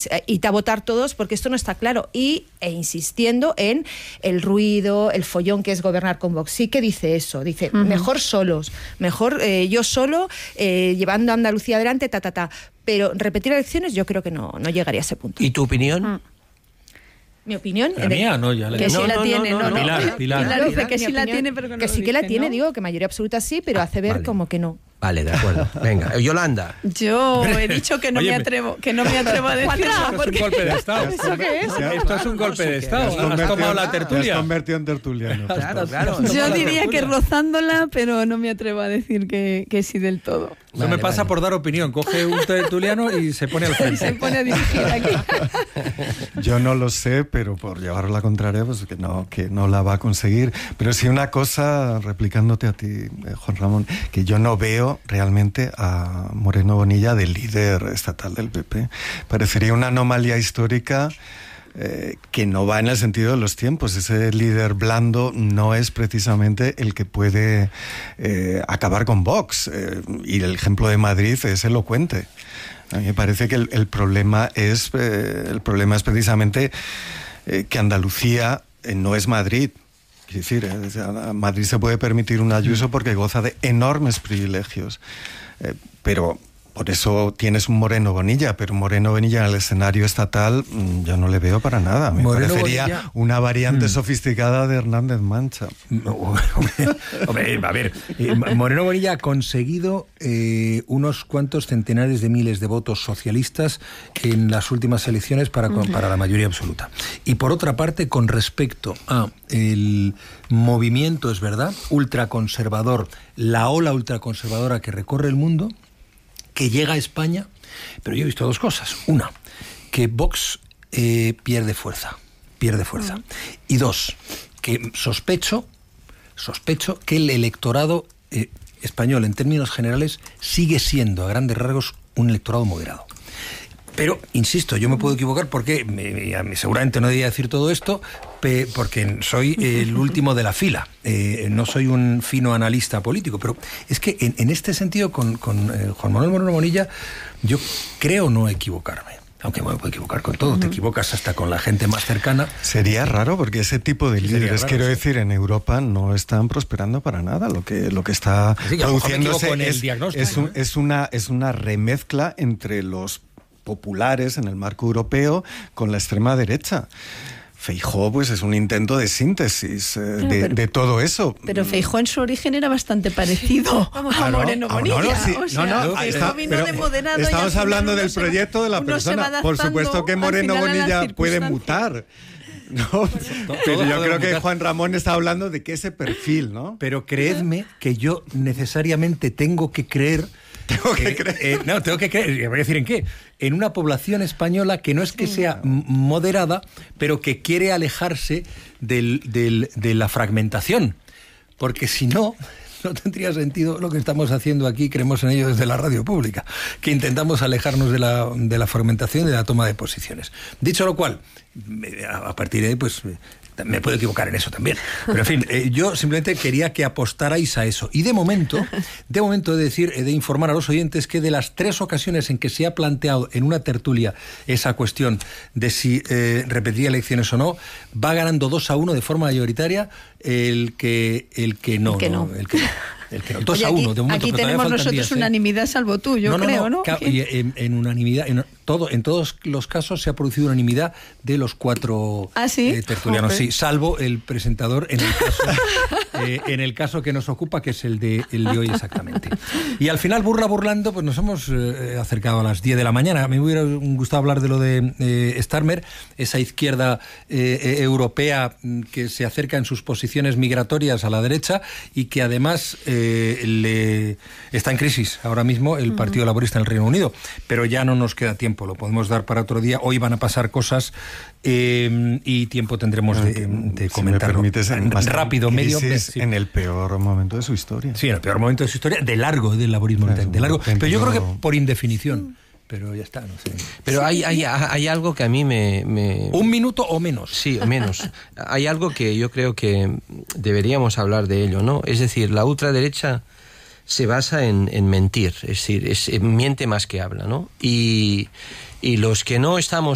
id a votar todos porque esto no está claro, e insistiendo en el ruido, el follón que es gobernar con Vox. Sí que dice eso, dice, mejor solos, mejor yo solo, llevando a Andalucía adelante, pero repetir elecciones yo creo que no llegaría a ese punto. ¿Y tu opinión? Mi opinión. La mía, no, ya la que sí la tiene, no. Pilar Dice que sí la tiene, pero que no. Que sí que la tiene, digo, que mayoría absoluta sí, pero hace ver como que no. Vale, de acuerdo. Venga, Yolanda. Yo he dicho que no me atrevo a decir. Esto es un golpe de Estado. ¿Eso qué es? Esto es un golpe de Estado. Has tomado la tertulia. Te has convertido en tertuliano. Claro. Yo diría que rozándola, pero no me atrevo a decir que sí del todo. No me pasa por dar opinión. Coge un tertuliano y se pone al frente. Se pone a dirigir aquí. Yo no lo sé, pero por llevar la contraria, pues que no la va a conseguir. Pero sí una cosa, replicándote a ti, Juan Ramón, que yo no veo realmente a Moreno Bonilla de líder estatal del PP. Parecería una anomalía histórica que no va en el sentido de los tiempos. Ese líder blando no es precisamente el que puede acabar con Vox. Y el ejemplo de Madrid es elocuente. A mí me parece que el problema es precisamente que Andalucía no es Madrid. Es decir, Madrid se puede permitir un Ayuso porque goza de enormes privilegios. Pero por eso tienes un Moreno Bonilla, pero Moreno Bonilla en el escenario estatal yo no le veo para nada. Me parecería Bonilla una variante sofisticada de Hernández Mancha. Hombre, a ver, Moreno Bonilla ha conseguido unos cuantos centenares de miles de votos socialistas en las últimas elecciones para la mayoría absoluta. Y por otra parte, con respecto a el movimiento, es verdad, ultraconservador, la ola ultraconservadora que recorre el mundo, que llega a España, pero yo he visto dos cosas. Una, que Vox pierde fuerza. Y dos, que sospecho que el electorado español, en términos generales, sigue siendo, a grandes rasgos, un electorado moderado. Pero, insisto, yo me puedo equivocar porque seguramente no debería decir todo esto porque soy el último de la fila. No soy un fino analista político, pero es que en este sentido con Juan Manuel Moreno Bonilla yo creo no equivocarme. Aunque me puedo equivocar con todo, te equivocas hasta con la gente más cercana. Sería raro porque ese tipo de líderes, quiero decir, en Europa no están prosperando para nada. Lo que está produciéndose es una remezcla entre los populares en el marco europeo con la extrema derecha. Feijóo pues es un intento de síntesis de todo eso. Pero Feijóo en su origen era bastante parecido a Moreno Bonilla. Estamos hablando del proyecto de la persona. Por supuesto que Moreno Bonilla puede mutar. No, pero yo creo que Juan Ramón está hablando de que ese perfil, ¿no? Pero creedme que yo necesariamente tengo que creer. Tengo que creer. Voy a decir en qué. En una población española que no es que sea moderada, pero que quiere alejarse de la fragmentación. Porque si no tendría sentido lo que estamos haciendo aquí, creemos en ello desde la radio pública, que intentamos alejarnos de la fragmentación y de la toma de posiciones. Dicho lo cual, a partir de ahí, pues me puedo equivocar en eso también. Pero en fin, yo simplemente quería que apostarais a eso. Y de momento he de informar a los oyentes que de las 3 ocasiones en que se ha planteado en una tertulia esa cuestión de si repetiría elecciones o no, va ganando 2-1 de forma mayoritaria el que no. 2-1, de momento. Aquí tenemos nosotros días, unanimidad, salvo tú, yo creo, ¿no? Y en unanimidad, en todos los casos se ha producido unanimidad de los 4 tertulianos, sí, salvo el presentador en el caso que nos ocupa, que es el de hoy exactamente. Y al final, burlando, pues nos hemos acercado a las 10 de la mañana. A mí me hubiera gustado hablar de lo de Starmer, esa izquierda europea que se acerca en sus posiciones migratorias a la derecha y que además está en crisis ahora mismo el Partido Laborista en el Reino Unido, pero ya no nos queda tiempo, lo podemos dar para otro día. Hoy van a pasar cosas y tiempo tendremos de comentarlo. Si me permites, rápido, medio mes. En el peor momento de su historia. Sí, en el peor momento de su historia, de largo, del laborismo, de largo, pero yo creo que por indefinición. Pero ya está, no sé. Pero hay algo que a mí me... ¿Un minuto o menos? Sí, menos. Hay algo que yo creo que deberíamos hablar de ello, ¿no? Es decir, la ultraderecha se basa en mentir, es decir, miente más que habla, ¿no? Y los que no estamos